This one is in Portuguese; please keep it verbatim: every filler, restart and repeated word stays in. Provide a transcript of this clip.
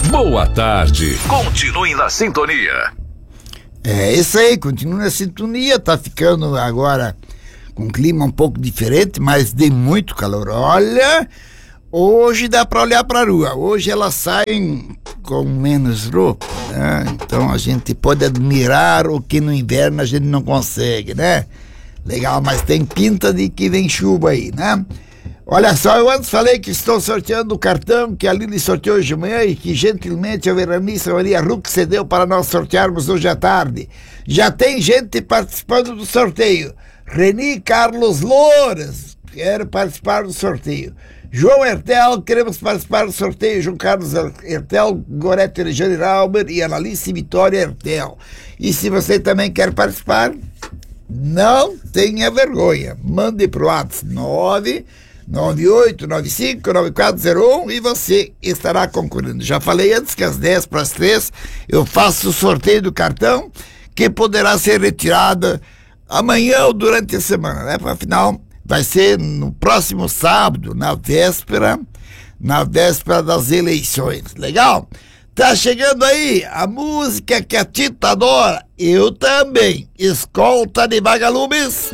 Boa tarde. Continue na sintonia. É isso aí, continue na sintonia. Tá ficando agora com um clima um pouco diferente, mas de muito calor. Olha, hoje dá pra olhar pra rua. Hoje elas saem com menos roupa, né? Então a gente pode admirar o que no inverno a gente não consegue, né? Legal, mas tem pinta de que vem chuva aí, né? Olha só, eu antes falei que estou sorteando o cartão que a Lili sorteou hoje de manhã e que gentilmente a veranista Maria Ruck cedeu para nós sortearmos hoje à tarde. Já tem gente participando do sorteio. Reni Carlos Louras quer participar do sorteio. João Hertel, queremos participar do sorteio. João Carlos Hertel, Gorete Alexandre Rauber e Analice Vitória Hertel. E se você também quer participar, não tenha vergonha. Mande para o WhatsApp nove nove oito nove cinco nove quatro zero um e você estará concorrendo. Já falei antes que às dez para as três eu faço o sorteio do cartão que poderá ser retirado amanhã ou durante a semana, né? Afinal, vai ser no próximo sábado, na véspera, na véspera das eleições. Legal? Tá chegando aí a música que a Tita adora. Eu também. Escolta de Vagalumes.